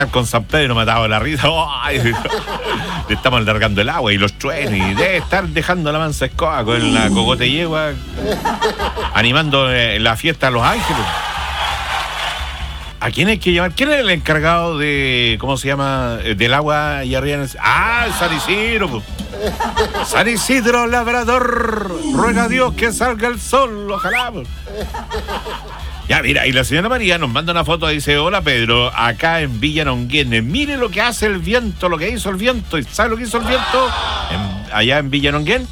con San Pedro matado de la risa. ¡Ay! Le estamos alargando el agua y los truenos. Y debe estar dejando la mansa escoba con la cocote yegua, animando la fiesta a Los Ángeles. ¿A quién hay que llamar? ¿Quién es el encargado de, cómo se llama, del agua allá arriba? San Isidro, pues. San Isidro Labrador, ruega a Dios que salga el sol, ojalá, pues. Ya, mira, y la señora María nos manda una foto y dice: hola Pedro, acá en Villa Nonguén, mire lo que hace el viento, lo que hizo el viento. ¿Y sabe lo que hizo el viento? Allá en Villa Nonguén,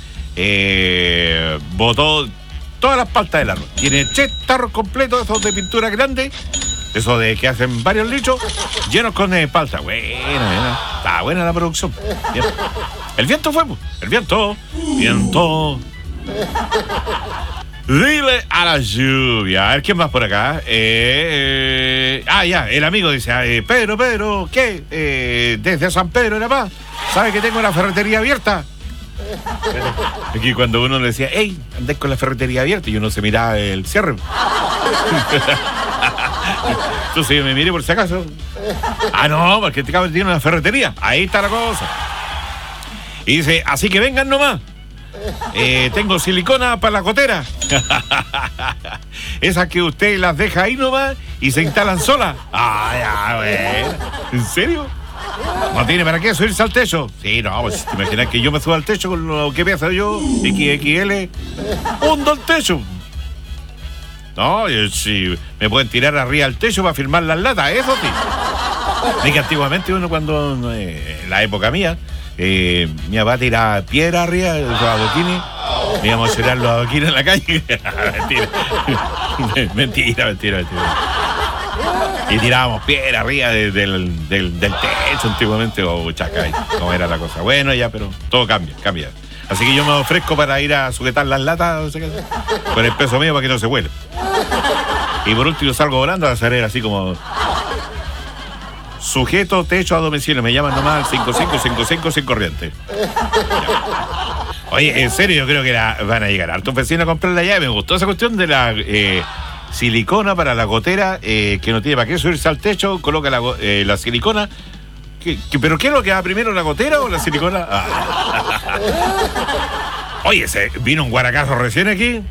botó todas las paltas del árbol. Tiene 3 tarros completos, esos de pintura grande, eso de que hacen varios litros, llenos con palta. Buena, está buena la producción. Bien. El viento fue, el viento. Dile a la lluvia. A ver, ¿quién más por acá? Ya, el amigo dice: Pedro, ¿qué? Desde San Pedro era más. ¿Sabe que tengo la ferretería abierta? Aquí cuando uno le decía: hey, andés con la ferretería abierta, y uno se miraba el cierre. Entonces yo me miré por si acaso. No, porque este cabrón tiene una ferretería. Ahí está la cosa. Y dice: así que vengan nomás. Tengo silicona para la gotera. Esas que usted las deja ahí nomás y se instalan solas. ¿En serio? ¿No tiene para qué subirse al techo? Sí, no, pues te imaginas que yo me subo al techo con lo que pienso yo, XXL, hundo el techo. No, si me pueden tirar arriba al techo para firmar las latas, eso sí. Ni que antiguamente uno cuando, en la época mía, mi papá tiraba piedra arriba de los adoquines, íbamos a tirar los adoquines en la calle. Mentira. Y tirábamos piedra arriba del techo antiguamente, cómo era la cosa. Bueno, ya, pero todo cambia. Así que yo me ofrezco para ir a sujetar las latas, no sé qué, con el peso mío para que no se vuele. Y por último salgo volando a hacer así como: sujeto techo a domicilio. Me llaman nomás al 5555 sin corriente. Oye, en serio, yo creo que van a llegar hartos vecinos a comprar la llave. Me gustó esa cuestión de la silicona para la gotera, que no tiene para qué subirse al techo, coloca la silicona. ¿Pero qué es lo que va primero, la gotera o la silicona? Oye, vino un guaracazo recién aquí.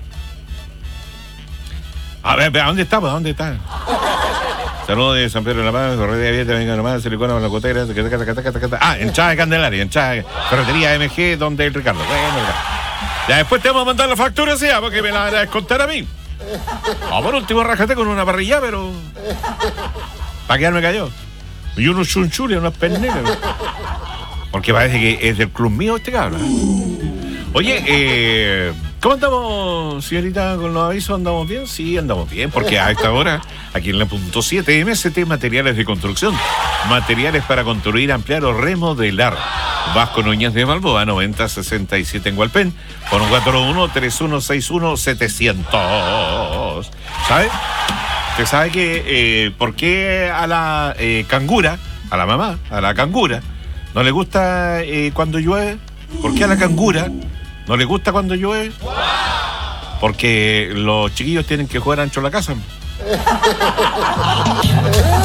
A ver, ¿a dónde estamos? ¿Dónde está? Saludos de San Pedro de la Paz, correa abierta, venga nomás, silicona con la gotera. En Chá de Candelaria, en Chá, ferretería MG, donde el Ricardo. Bueno, ya después te vamos a mandar la factura, sí, porque me la van a descontar a mí. Por último, rájate con una parrilla, pero para quedarme cayó. Y unos chunchules, unas perneras. Porque parece que es del club mío este cabrón. Oye, ¿cómo andamos, señorita, con los avisos? ¿Andamos bien? Sí, andamos bien, porque a esta hora, aquí en la punto 7, MST Materiales de Construcción. Materiales para construir, ampliar o remodelar. Vasco Núñez de Balboa, 9067 en Hualpén, con un 41-3161-700. ¿Sabe? Usted sabe que, ¿por qué a la cangura, a la mamá, a la cangura, no le gusta cuando llueve? ¿Por qué a la cangura no le gusta cuando llueve? Porque los chiquillos tienen que jugar ancho la casa.